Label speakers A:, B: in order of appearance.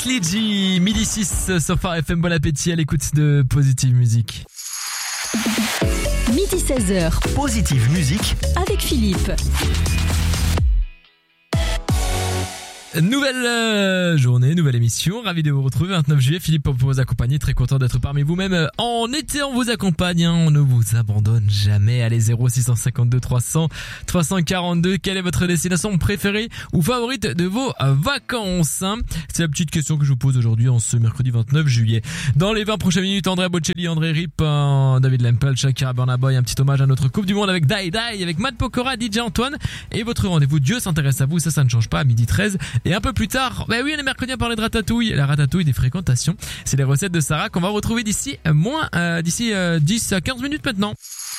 A: Klidji, midi 6 sur Phare FM, bon appétit à l'écoute de Positive Musique.
B: Midi 16h.
C: Positive Musique
B: avec Philippe.
A: Nouvelle journée, nouvelle émission, ravi de vous retrouver 29 juillet, Philippe pour vous accompagner, très content d'être parmi vous-même en été, on vous accompagne, on ne vous abandonne jamais, allez 0652 300 342, quelle est votre destination préférée ou favorite de vos vacances? C'est la petite question que je vous pose aujourd'hui en ce mercredi 29 juillet. Dans les 20 prochaines minutes, Andrea Bocelli, André Rip, David Lempel, Shakira, Burna Boy, un petit hommage à notre Coupe du Monde avec Die Die, avec Matt Pokora, DJ Antoine et votre rendez-vous Dieu s'intéresse à vous, ça ne change pas, à midi 13. Et un peu plus tard, on est mercredi à parler de ratatouille, la ratatouille des fréquentations. C'est les recettes de Sarah qu'on va retrouver d'ici 10 à 15 minutes maintenant.